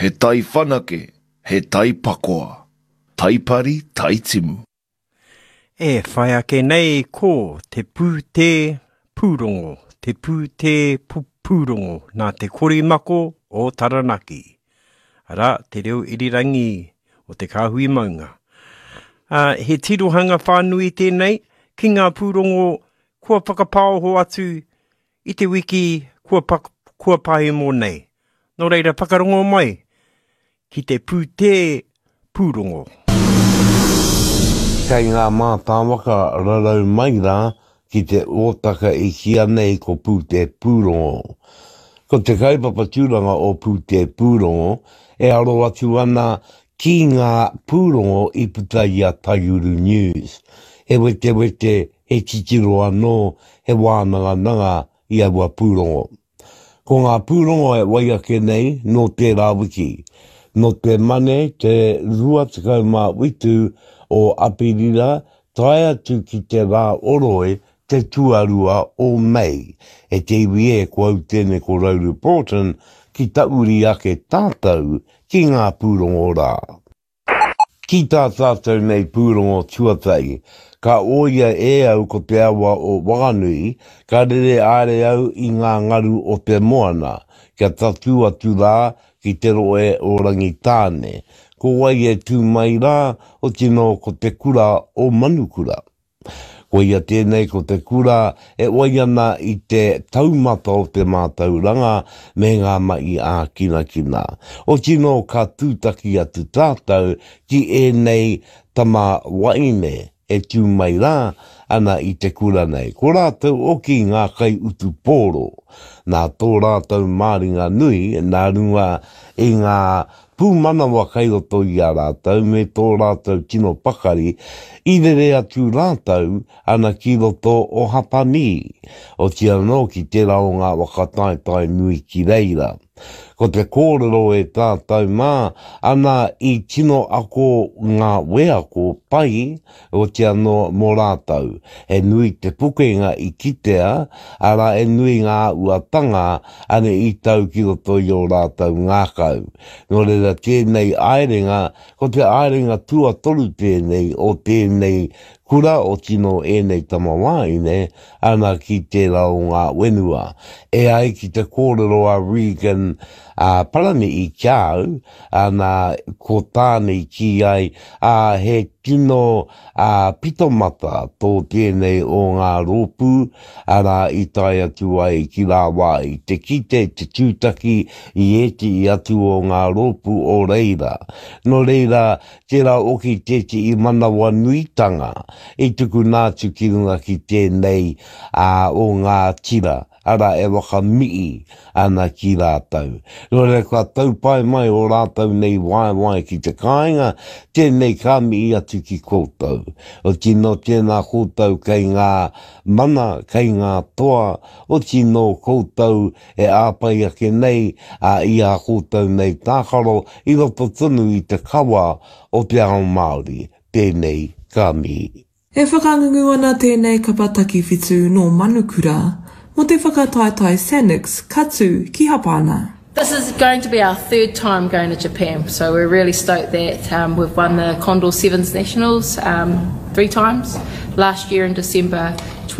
he tai whanake, he tai pakoa, tai pari, tai timu. E whai ake nei ko te pū te pūrongo, te pū te pūrongo, nā te korimako o Taranaki. Ara, te reo irirangi o te kāhui maunga. He tirohanga whānui tēnei, ki ngā pūrongo kua whakapāoho atu i te wiki kua pahe mō nei. Nō reira whakarongo mai, ki te pū te pūrongo. Kei ngā mātāwaka rarau mai rā ki te ōtaka i kia nei ko pū te pūrongo. Ko te kaupapa tūranga o pū te pūrongo, e aro atu ana ki ngā pūrongo i puta i a Taiuru News. He wete he titiro anō he wānanga i aua pūrongo. Ko ngā pūrongo e wai ake nei no te rāwiki. No te mane te 28 o Apirira, tae atu ki te rā oroe te tuarua o Mei. E te iwi kua au tēne ko Rauru Porton ki tauri ake tātou ki ngā pūrongo rā. Ki tā tātou nei pūrongo tuatai, ka oia e au ko te awa o Waganui, ka rere are au i ngā ngaru o te moana, kia tatu atu rā ki te roe o Rangitāne. Ko wai e tū mai rā o tino ko te kura o Manukura. Ko ia tēnei ko te kura e wai ana i te taumata o te mātauranga me ngā mai a kina. O tino ka tūtaki atu tātou ki e nei tama waine e tū mai rā ana i te kura nei. Ko rātou oki ngā kai utu pōro. Nā tō rātou māringa nui, nā runga i ngā pūmanawa kai roto i a rātou me tō rātou tino pakari, i rere atu rātou ana ki roto o Hapani. O tia no ki te rao ngā wakataetai nui ki reira. Ko te kōrero e tātou mā, ana i tino ako ngā weako pai, o tia no mō rātou. E nui te pukenga i kitea, ara e nui ngā uatanga, ane i tau ki roto i o rātou ngākau. Nō reira tēnei airenga, ko te airenga tua toru tēnei o tēnei kura o tino e nei tamawaine, ana ki te rao ngā wenua. E ai ki te kōrero a Regan parani i kiau, ana ko tānei ki ai he tino pitomata tō tēnei o ngā rōpū, ana i tai atu ai ki rā wai. Te kite, te tūtaki i eti i atu o ngā rōpū o reira. No reira, te rā oki tete i manawa nuitanga, i tuku nātu ki runga ki tēnei o ngā tira. Ara e waka mii ana ki rātou. Nore kua taupai mai o rātou nei wai ki te kāinga, tēnei ka mii atu ki koutou. O tino tēnā koutou kei ngā mana, kei ngā toa, o tino koutou e āpai ake nei i a koutou nei tākaro i roto tunu i te kawa o te ao Māori. Tēnei ka mii. E whakangungu ana tēnei kapataki whitu no Manukura, mo te whakataetai Sanix, Katsu, ki Hapana. This is going to be our third time going to Japan, so we're really stoked that we've won the Condor Sevens Nationals 3 times, last year in December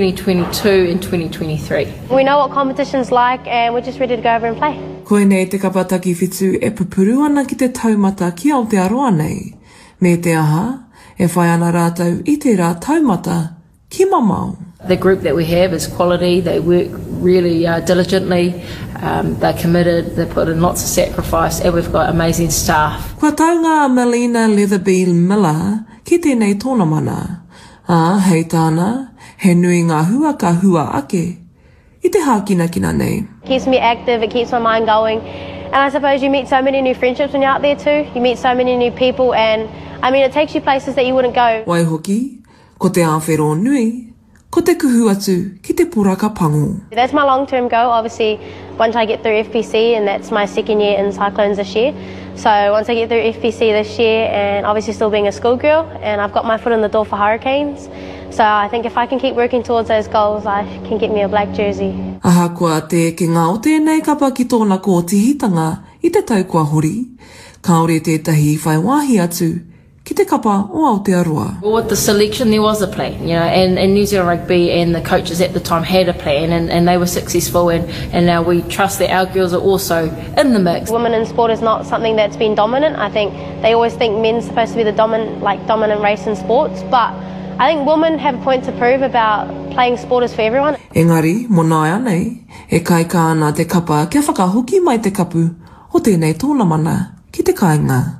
2022 and 2023. We know what competition's like and we're just ready to go over and play. Koe nei te kapataki whitu e pupuru ana ki te taumata ki Aotearoa nei. Me te aha, e whai ana rātou i te rā taumata ki Mamau. The group that we have is quality, they work really diligently, they're committed, they put in lots of sacrifice, and we've got amazing staff. Kua taunga Melina Leatherby Miller ki tēnei tōna mana. Hei tāna, he nui ngā hua ka hua ake. I te hākina nei. Keeps me active, it keeps my mind going. And I suppose you meet so many new friendships when you're out there too. You meet so many new people and, I mean, it takes you places that you wouldn't go. Waihoki, ko te āwhero nui, ko te kuhu atu ki te poraka pango. That's my long-term goal, obviously, once I get through FPC, and that's my second year in Cyclones this year. So once I get through FPC this year, and obviously still being a schoolgirl, and I've got my foot in the door for Hurricanes. So I think if I can keep working towards those goals, I can get me a black jersey. Aha kua te ki ngā o tēnei kapa ki tōna ko tihitanga I te tau kua hori. Kāore tētahi whai wāhi atu ki te kapa o Aotearoa. Well, with the selection, there was a plan, you know, and New Zealand Rugby and the coaches at the time had a plan, and they were successful, and now we trust that our girls are also in the mix. Women in sport is not something that's been dominant. I think they always think men's supposed to be the dominant race in sports, but I think women have a point to prove about playing sport is for everyone. Engari, mō nei, e kai ka ana te kapa kia whakahoki mai te kapu o tēnei tōna mana ki te kāinga.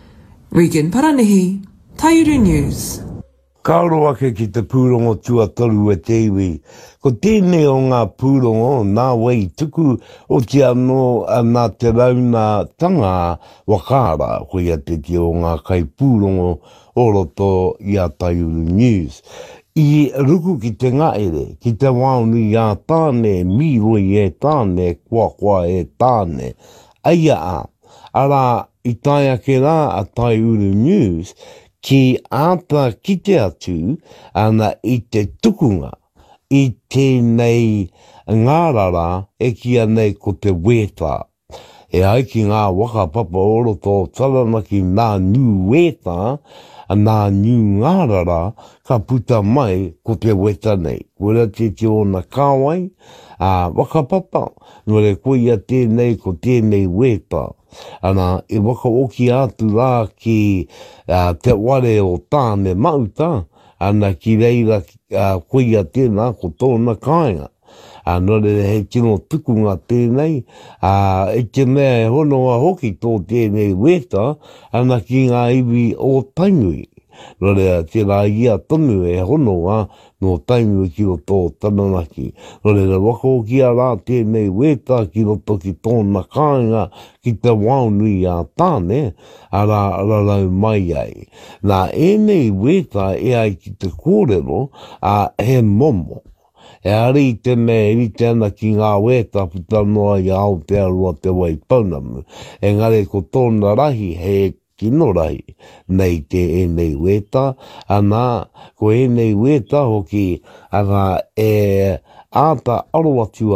Regan Paranehi, Taiuru News. Ka aro ake ki te pūrongo tuatoru e te iwi. Ko tēnei o ngā pūrongo, nā wei tuku o te anō nā te rauna tanga wakara ko ia te te o ngā kai pūrongo o roto I a Taiuru News. I ruku ki te ngaere, ki te waunu I a tāne, miroi e tāne, kua e tāne. Aia a, ara I tai ake rā a Taiuru News, ki āta ki te atu, ana I te tukunga, I tēnei ngārara e kia nei ko te weta. E ai ki ngā wakapapa oro tō taranaki nā new weta, nā new ngārara, ka puta mai ko te weta nei. Wera te o na kāwai, wakapapa, nore ko ia tēnei ko tēnei weta. Ana e waka oki atu rā ki te ware o tāne mauta, ana ki reira koia tēnā ko tōna kāinga. Nore he tino tukunga tēnei, e te mea e honoa hoki tō tēnei weta, ana ki ngā iwi o tainui. Nore tēnā ia tonu e honoa no tainui ki o tō taranaki. Nore waka oki a rā tēnei weta ki roto ki tōna kāinga ki te waunui a tāne, ara rau mai ai. Nā enei weta e ai ki te kōrero he momo. E ari te me eri te ana ki ngā weta puta noa I Aotearoa te Waipounamu. Engare ko tōna rahi he kino rahi nei te enei weta. Ana ko enei weta hoki ana e āta aro atu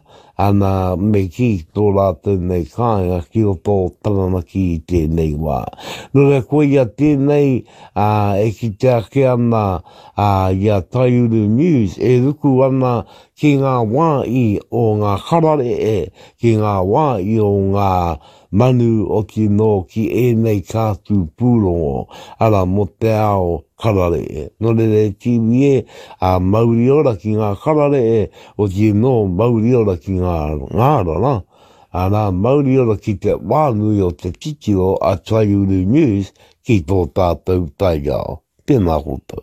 ana me ki tō rātou nei kāinga ki o tō taranaki I tēnei wā. Nore koe ia tēnei e ki te ake ana I a Taiuru News e ruku ana ki ngā wāi o ngā karare ki ngā wāi o ngā manu o ki no ki enei kātu pūrongo ara mo te ao karare. Nore re tiwi mauri ora ki ngā karare o ki no mauri ora ki ngā ngārara. Ana mauri ora ki te wānui o te titiro a Taiuru News ki tō tātou taigao. Tēnā koutou.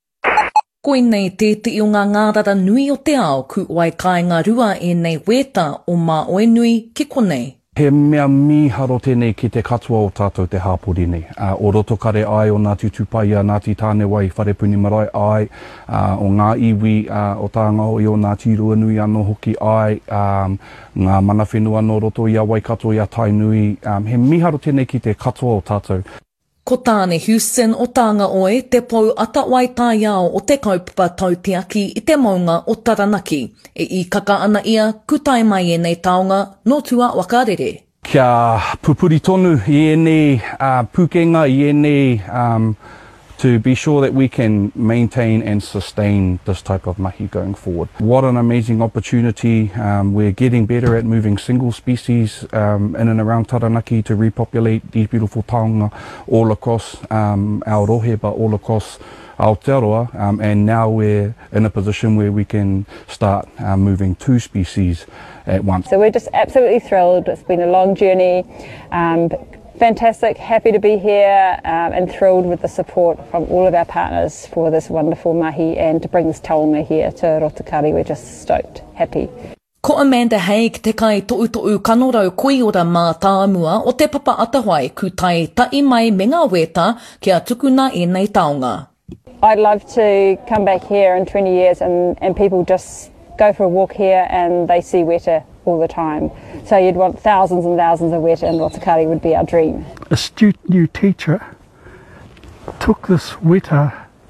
Koinei te o ngā ngārara nui o te ao ku wai kāinga rua e nei weta o mā oe nui ki konei. He mea miharo tēnei ki te katoa o tātou te hāpori nei. O roto kare ai o Ngāti Tupaia, Ngāti Tāne Wai, Wharepuni Marae ai, o ngā iwi o Tāngao I o Ngāti Ruanui anō hoki ai, ngā mana whenua no roto I a Waikato I a Tainui. He miharo tēnei ki te katoa o tātou. Ko tāne Houston o tānga oe te pou ata wai tai ao o te kaupapa tautiaki I te maunga o Taranaki. E I kaka ana ia kutai mai e nei taonga no tua wakarere. Kia pupuri tonu I enei pukenga I enei to be sure that we can maintain and sustain this type of mahi going forward. What an amazing opportunity. We're getting better at moving single species in and around Taranaki to repopulate these beautiful taonga all across Aotearoa, but all across Aotearoa, and now we're in a position where we can start moving two species at once. So we're just absolutely thrilled. It's been a long journey. Fantastic, happy to be here and thrilled with the support from all of our partners for this wonderful mahi and to bring this taonga here to Rotukari. We're just stoked, happy. Ko Amanda Hay ki te kai to'u kanorau koiora mā tāmua o te papa atawai ku tai tai mai me ngā weta kia tukuna e nei taonga. I'd love to come back here in 20 years and people just go for a walk here and they see weta all the time. So you'd want thousands and thousands of weta in Rotukari would be our dream. Astute new teacher took this weta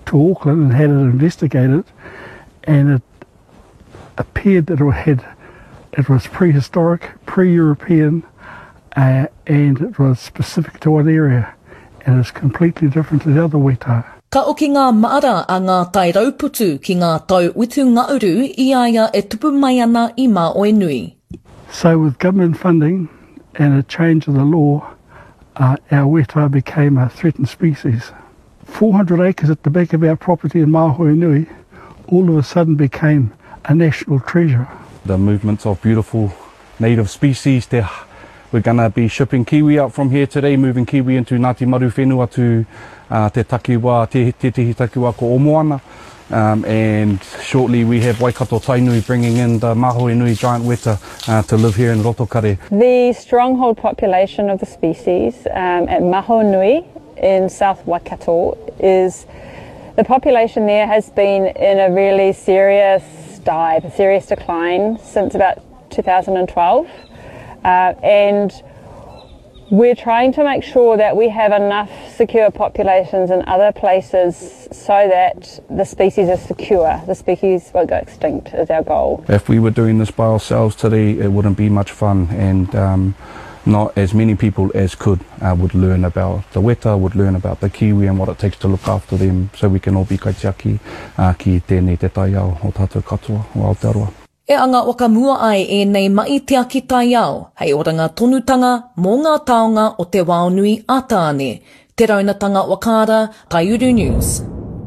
to Auckland and had it investigated, and it appeared that it was prehistoric, pre-European, and it was specific to one area, and it's completely different to the other weta. Ka oki ngā maara a ngā tai rauputu ki ngā tau utu ngauru I aia e tupu mai ana I mā oenui. So with government funding and a change of the law, our weta became a threatened species. 400 acres at the back of our property in Māhoenui all of a sudden became a national treasure. The movements of beautiful native species, we're going to be shipping kiwi out from here today, moving kiwi into Ngāti Maru Whenua to te takiwa, te tihi takiwa ko Omoana. And shortly we have Waikato Tainui bringing in the Māhoenui giant weta to live here in Rotokare. The stronghold population of the species at Māhoenui in South Waikato is, the population there has been in a really serious dive, a serious decline since about 2012. And we're trying to make sure that we have enough secure populations in other places so that the species is secure. The species won't go extinct is our goal. If we were doing this by ourselves today, it wouldn't be much fun, and not as many people as could would learn about the weta, would learn about the kiwi and what it takes to look after them, so we can all be kaitiaki ki tēnei te tai ao o tātou katoa o Aotearoa. E anga waka mua ai e nei mai te aki tai ao, hei oranga tonutanga mō ngā taonga o te waonui a tāne. Te raunatanga wakara, Kaiuru News.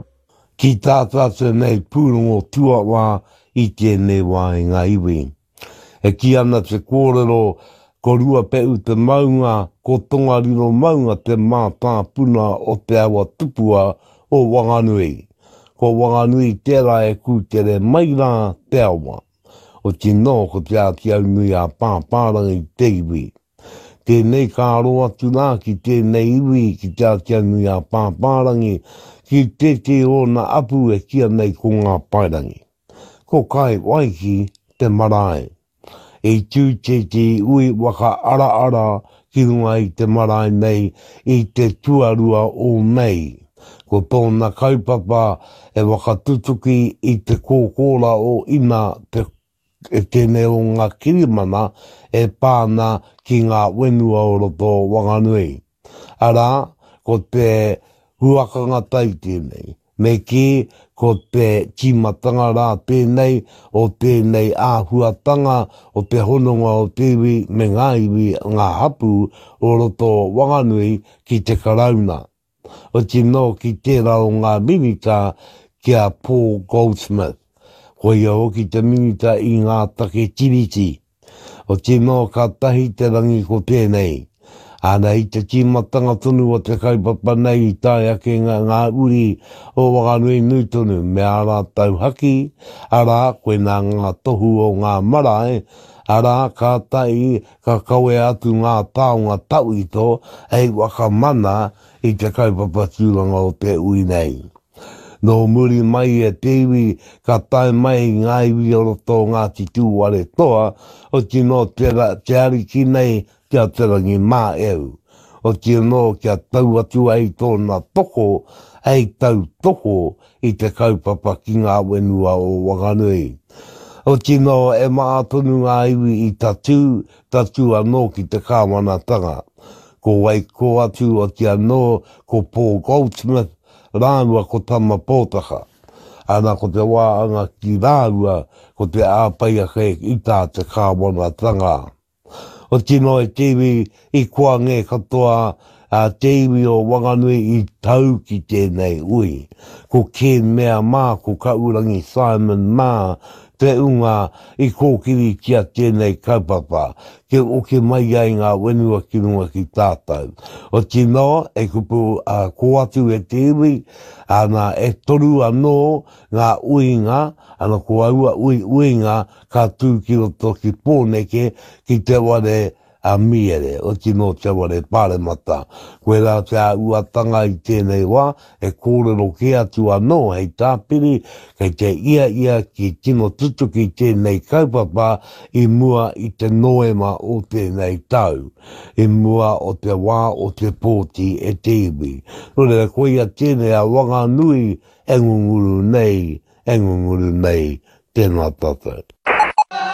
Ki tātātou nei pūrongo tuawa I tēnei wā I ngā iwi. E ki ana te kōrero, ko rua peu te maunga, ko tongariro maunga te mātā puna o te awa tupua o Wanganui. Ko Wanganui tērā e kūtere maira te awa. O tino ko te ati au nui a pāpārangi te iwi. Tēnei ka aroa tuna ki tēnei iwi ki te ati au nui a pāpārangi ki te o na apu e kia nei ko ngā pairangi. Ko kai waiki te marae. E tū te ui waka ara ki runga I te marae nei I te tuarua o nei. Ko tōna kaupapa e waka tutuki I te kōkora o ina e tēnei o ngā kirimana e pāna ki ngā wenua o roto Wanganui. Ara, ko te huakanga tai tēnei. Me ki, ko te timatanga rā tēnei o tēnei āhuatanga o te hononga o te iwi me ngā iwi ngā hapu o roto Wanganui ki te karauna. O tino ki tērā o ngā minita kia Paul Goldsmith. Ko ia hoki te minita I ngā take tiriti. O tino ka tahi te rangi ko tēnei. Ana I te timatanga tonu o te kaupapa nei I tai ake ngā uri o Wanganui nui tonu me ara tau haki, ara koe nā ngā tohu o ngā marae, ara ka tai ka kaue atu ngā taonga tauito hei waka mana I te kaupapa tūranga o te ui nei. No muri mai e te iwi ka tai mai ngā iwi o roto ngā titu ware toa, o tino te ari ki nei kia te rangi mā eu. O tino kia tau atu ai tōna toko, ai tau toko I te kaupapa ki ngā wenua o Wanganui. O tino e maa tonu ngā iwi I tatu anō ki te kāwanatanga. Ko wai ko atu o te anō ko Paul Goldsmith, rāua ko tama pōtaka. Ana ko te wāanga ki rāua ko te āpaia kei I tā te kāwanatanga. O tino e tewi I kua nge katoa a tewi o Wanganui I tau ki tēnei ui. Ko Ken mea mā ko kaurangi Simon mā te unga I kōkiri kia tēnei kaupapa. Ke oke mai ai ngā wenua ki runga ki tātou. O tino e kupu ko atu e tewi, ana e toru anō ngā uinga, ana ko aua uinga ka tū ki roto ki pōneke ki te ware a miere, o tino te wale pare mata. Koe rā te a uatanga I tēnei wā, e kōrero ke atu anō hei tāpiri, kei te ia ki tino tutu ki tēnei kaupapa, I mua I te noema o tēnei tau. I mua o te wā o te pōti e te iwi. Nō koe ia tēnei a wanga nui, engunguru nei, tēnā tātou.